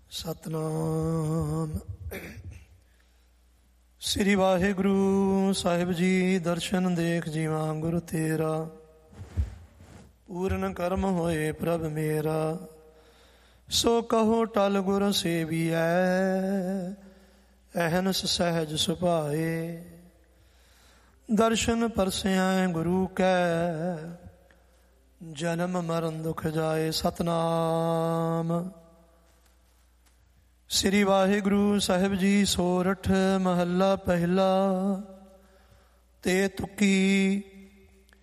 ਸਤਨਾਮ। ਸ੍ਰੀ ਵਾਹਿਗੁਰੂ ਸਾਹਿਬ ਜੀ। ਦਰਸ਼ਨ ਦੇਖ ਜੀਵਾਂ ਗੁਰ ਤੇਰਾ, ਪੂਰਨ ਕਰਮ ਹੋਏ ਪ੍ਰਭ ਮੇਰਾ। ਸੋ ਕਹੋ ਟਲ ਗੁਰ ਸੇਵੀਐ, ਅਹਨਸ ਸਹਿਜ ਸੁਭਾਏ। ਦਰਸ਼ਨ ਪਰਸਿਆ ਗੁਰੂ ਕੈ, ਜਨਮ ਮਰਨ ਦੁਖ ਜਾਏ। ਸਤਨਾਮ। ਸ੍ਰੀ ਵਾਹਿਗੁਰੂ ਸਾਹਿਬ ਜੀ। ਸੋਰਠ ਮਹੱਲਾ ਪਹਿਲਾ। ਤੇ ਤੁਕੀ